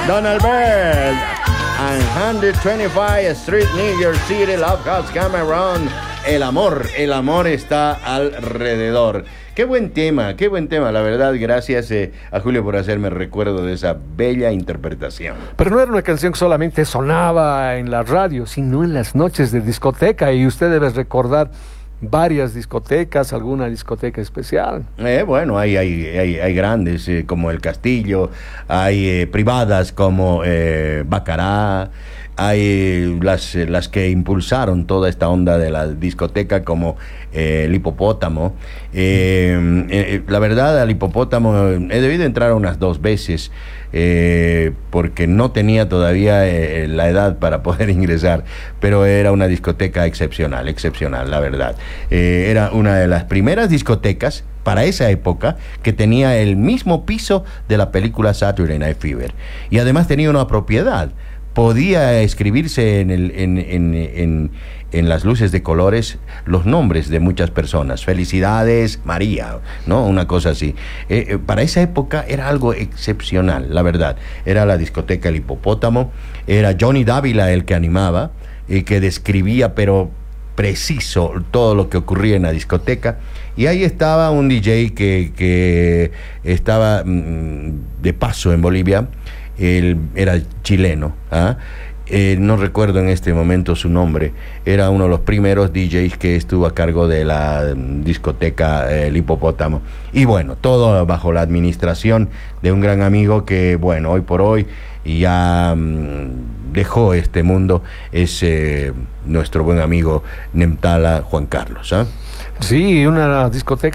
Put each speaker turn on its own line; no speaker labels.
Donald Byrd and 125 Street, New York City, Love Has Come Around. El amor está alrededor. Qué buen tema, la verdad. Gracias a Julio por hacerme recuerdo de esa bella interpretación.
Pero no era una canción que solamente sonaba en la radio, sino en las noches de discoteca, y usted debe recordar varias discotecas, alguna discoteca especial.
Bueno, hay grandes como El Castillo, hay privadas como Bacará, hay las que impulsaron toda esta onda de la discoteca como el Hipopótamo. La verdad, al Hipopótamo he debido entrar unas 2 veces porque no tenía todavía la edad para poder ingresar, pero era una discoteca excepcional, la verdad. Era una de las primeras discotecas para esa época que tenía el mismo piso de la película Saturday Night Fever, y además tenía una propiedad. Podía escribirse en las luces de colores los nombres de muchas personas. Felicidades, María, ¿no? Una cosa así. Para esa época era algo excepcional, la verdad. Era la discoteca El Hipopótamo. Era Johnny Dávila el que animaba y que describía, pero preciso, todo lo que ocurría en la discoteca. Y ahí estaba un DJ que estaba de paso en Bolivia. Él era chileno, no recuerdo en este momento su nombre. Era uno de los primeros DJs que estuvo a cargo de la discoteca El Hipopótamo. Y bueno, todo bajo la administración de un gran amigo que, bueno, hoy por hoy ya dejó este mundo. Es nuestro buen amigo Nemtala Juan Carlos.
Sí, una discoteca